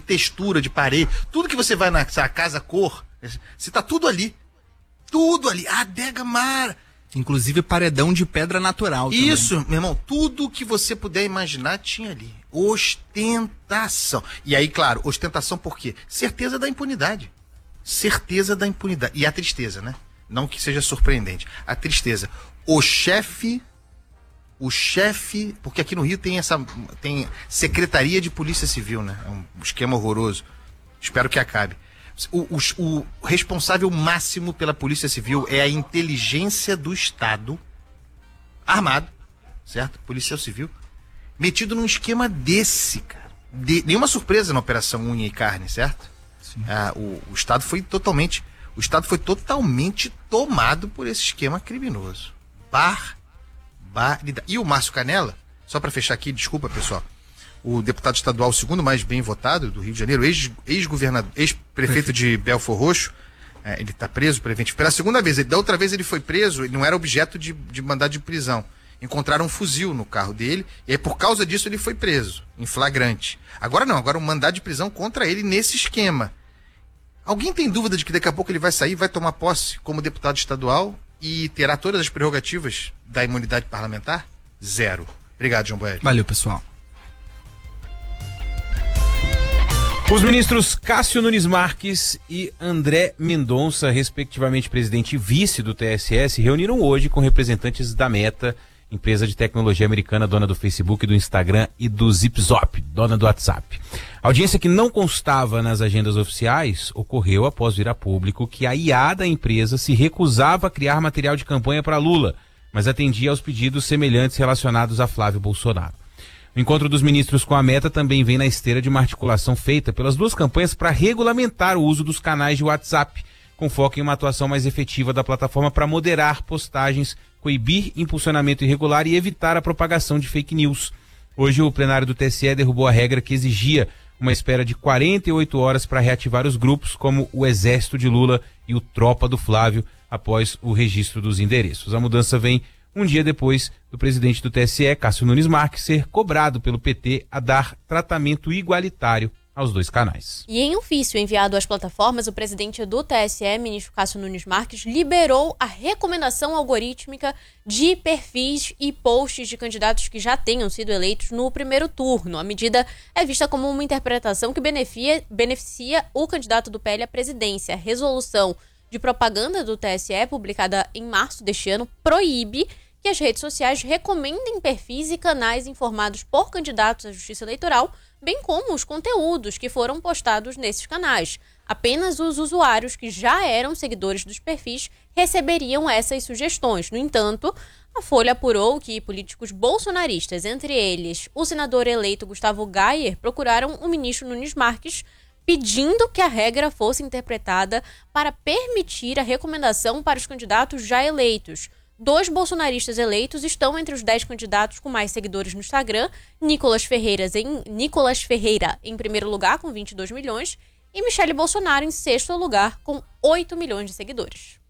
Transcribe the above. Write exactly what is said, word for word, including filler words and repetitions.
textura, de parede, tudo que você vai na casa cor, você tá tudo ali. Tudo ali. A adega mara. Inclusive paredão de pedra natural. Isso, também. meu irmão, tudo que você puder imaginar tinha ali. Ostentação. E aí, claro, ostentação por quê? Certeza da impunidade. Certeza da impunidade. E a tristeza, né? Não que seja surpreendente. A tristeza. O chefe, o chefe, porque aqui no Rio tem essa, tem Secretaria de Polícia Civil, né? É um esquema horroroso. Espero que acabe. O, o, o responsável máximo pela Polícia Civil é a inteligência do Estado, armado, certo? Policial Civil, metido num esquema desse, cara. De, nenhuma surpresa na Operação Unha e Carne, certo? Ah, o, o Estado foi totalmente, o Estado foi totalmente tomado por esse esquema criminoso. Barbaridade. E o Márcio Canela, só para fechar aqui, desculpa pessoal, o deputado estadual, o segundo mais bem votado do Rio de Janeiro, ex, ex-governador, ex-prefeito de Belfor Roxo, é, ele está preso preventivo pela segunda vez. Ele, da outra vez ele foi preso, ele não era objeto de, de mandado de prisão. Encontraram um fuzil no carro dele, e aí por causa disso ele foi preso, em flagrante. Agora não, agora um mandado de prisão contra ele nesse esquema. Alguém tem dúvida de que daqui a pouco ele vai sair, vai tomar posse como deputado estadual e terá todas as prerrogativas da imunidade parlamentar? Zero. Obrigado, João Boeri. Valeu, pessoal. Os ministros Cássio Nunes Marques e André Mendonça, respectivamente presidente e vice do T S E, se reuniram hoje com representantes da Meta, empresa de tecnologia americana, dona do Facebook, do Instagram e do Zipzop, dona do WhatsApp. A audiência, que não constava nas agendas oficiais, ocorreu após vir a público que a I A da empresa se recusava a criar material de campanha para Lula, mas atendia aos pedidos semelhantes relacionados a Flávio Bolsonaro. O encontro dos ministros com a Meta também vem na esteira de uma articulação feita pelas duas campanhas para regulamentar o uso dos canais de WhatsApp, com foco em uma atuação mais efetiva da plataforma para moderar postagens, coibir impulsionamento irregular e evitar a propagação de fake news. Hoje o plenário do T S E derrubou a regra que exigia uma espera de quarenta e oito horas para reativar os grupos, como o Exército de Lula e o Tropa do Flávio, após o registro dos endereços. A mudança vem um dia depois do presidente do T S E, Cássio Nunes Marques, ser cobrado pelo P T a dar tratamento igualitário aos dois canais. E em ofício enviado às plataformas, o presidente do T S E, ministro Cássio Nunes Marques, liberou a recomendação algorítmica de perfis e posts de candidatos que já tenham sido eleitos no primeiro turno. A medida é vista como uma interpretação que beneficia, beneficia o candidato do P L à presidência. A resolução de propaganda do T S E, publicada em março deste ano, proíbe que as redes sociais recomendem perfis e canais informados por candidatos à Justiça Eleitoral, bem como os conteúdos que foram postados nesses canais. Apenas os usuários que já eram seguidores dos perfis receberiam essas sugestões. No entanto, a Folha apurou que políticos bolsonaristas, entre eles o senador eleito Gustavo Gayer, procuraram o ministro Nunes Marques pedindo que a regra fosse interpretada para permitir a recomendação para os candidatos já eleitos. Dois bolsonaristas eleitos estão entre os dez candidatos com mais seguidores no Instagram. Nicolas Ferreira em, Nicolas Ferreira em primeiro lugar, com vinte e dois milhões, e Michele Bolsonaro em sexto lugar, com oito milhões de seguidores.